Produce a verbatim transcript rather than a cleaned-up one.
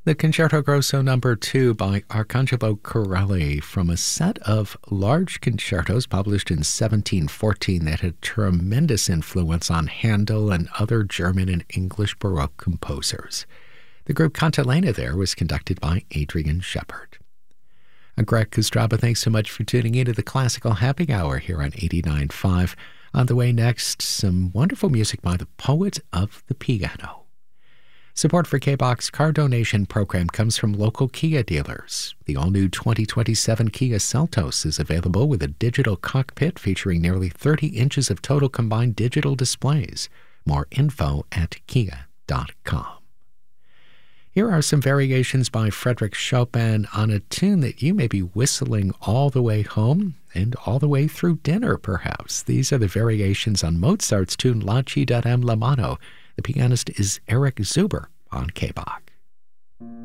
The Concerto Grosso Number two by Arcangelo Corelli, from a set of large concertos published in seventeen fourteen that had tremendous influence on Handel and other German and English Baroque composers. The group Cantilena there was conducted by Adrian Shepard. I'm Greg Kostraba. Thanks so much for tuning into the Classical Happy Hour here on eighty-nine point five. On the way next, some wonderful music by the poet of the piano. Support for K B O X's car donation program comes from local Kia dealers. The all-new twenty twenty-seven Kia Seltos is available with a digital cockpit featuring nearly thirty inches of total combined digital displays. More info at kia dot com. Here are some variations by Frédéric Chopin on a tune that you may be whistling all the way home and all the way through dinner, perhaps. These are the variations on Mozart's tune La Ci darem la mano. The pianist is Eric Zuber on K B O X.